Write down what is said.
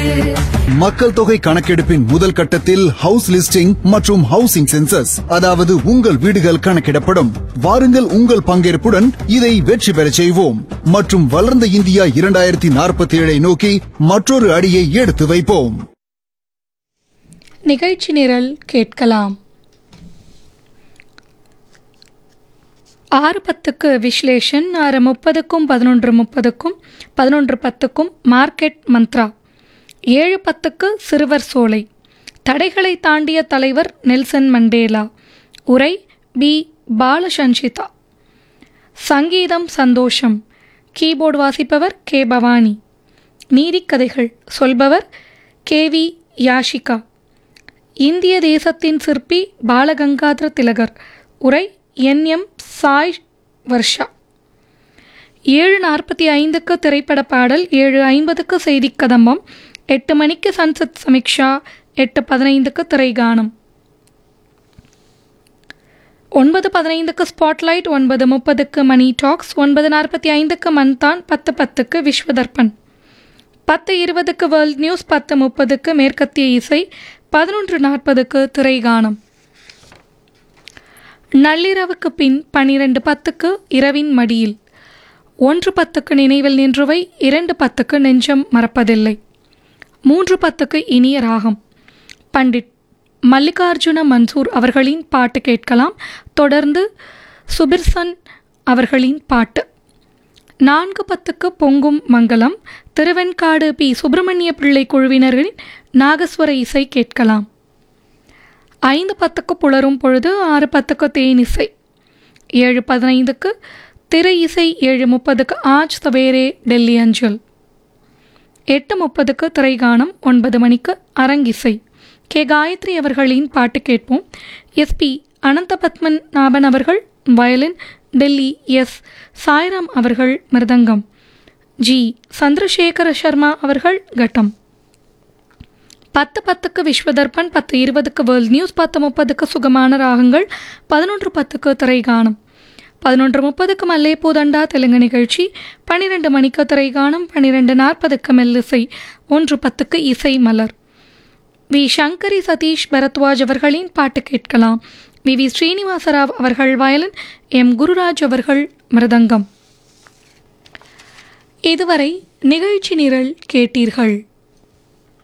மக்கள் தொகை கணக்கெடுப்பின் முதல் கட்டத்தில் ஹவுஸ் லிஸ்டிங் மற்றும் ஹவுசிங் சென்சஸ், அதாவது உங்கள் வீடுகள் கணக்கிடப்படும். வாருங்கள், உங்கள் பங்கேற்புடன் இதை வெற்றி பெறச் செய்வோம் மற்றும் வளர்ந்த இந்தியா 2047 நோக்கி மற்றொரு அடியை எடுத்து வைப்போம். நிகழ்ச்சி நிரல் கேட்கலாம். 6:10 விஸ்லேஷன், 6:30க்கும் 11:30க்கும் 11:10க்கும் மார்க்கெட் மந்த்ரா, 7:10க்கு சிறுவர் சோலை, தடைகளை தாண்டிய தலைவர் நெல்சன் மண்டேலா, உரை பி. பாலசஞ்சிதா, சங்கீதம் சந்தோஷம், கீபோர்டு வாசிப்பவர் K. Bhavani, நீதிக்கதைகள் சொல்பவர் K. We. Yashika, இந்திய தேசத்தின் சிற்பி பாலகங்காதர திலகர், உரை என்.எம். சாய் வர்ஷா. 7:45க்கு திரைப்பட பாடல், 7:50க்கு செய்தி கதம்பம், 8 மணிக்கு சன்சத் சமீக்ஷா, 8:15க்கு திரைகானம், 9:15க்கு ஸ்பாட்லைட், 9:30க்கு மணி டாக்ஸ், 9:45க்கு மன்தான், 10:10க்கு விஸ்வதர்பன், 10:20க்கு வேர்ல்ட் நியூஸ், 10:30க்கு மேற்கத்திய இசை, 11:40க்கு திரைகானம். நள்ளிரவுக்கு பின் 12:10க்கு இரவின் மடியில், 1:10க்கு நினைவில் நின்றுவை, 2:10க்கு நெஞ்சம் மறப்பதில்லை, 3:10க்கு இனிய ராகம். பண்டிட் மல்லிகார்ஜுன மன்சூர் அவர்களின் பாட்டு கேட்கலாம். தொடர்ந்து சுபிர்சன் அவர்களின் பாட்டு. 4:10க்கு பொங்கும் மங்களம், திருவெண்காடு பி. சுப்பிரமணிய பிள்ளை குழுவினர்களின் நாகஸ்வர இசை கேட்கலாம். 5:10க்கு புலரும் பொழுது, 6:10க்கு தேனிசை, 7:15க்கு திரை இசை, 7:30க்கு ஆஜ் சவேரே டெல்லி அஞ்சல், 8:30க்கு திரைகானம், 9 மணிக்கு அரங்கிசை. கே. காயத்ரி அவர்களின் பாட்டு கேட்போம். எஸ்.பி. அனந்தபத்மன் நாபன் அவர்கள் வயலின், டெல்லி எஸ். சாய்ராம் அவர்கள் மிருதங்கம், ஜி. சந்திரசேகர சர்மா அவர்கள் கட்டம். 10:10க்கு விஸ்வதர்பன், 10:20க்கு வேர்ல்ட் நியூஸ், 10:30க்கு சுகமான ராகங்கள், 11:10க்கு திரைகானம், 11:30க்கு மல்லேபூதண்டா தெலுங்கு நிகழ்ச்சி, 12 மணிக்கு திரைகானம், 12:40க்கு மெல்லிசை, 1:10க்கு இசை மலர். வி. சங்கரி சதீஷ் பரத்வாஜ் அவர்களின் பாட்டு கேட்கலாம். வி. ஸ்ரீனிவாசராவ் அவர்கள் வயலின், எம். குருராஜ் அவர்கள் மிருதங்கம். இதுவரை நிகழ்ச்சி நிரல் கேட்டீர்கள்.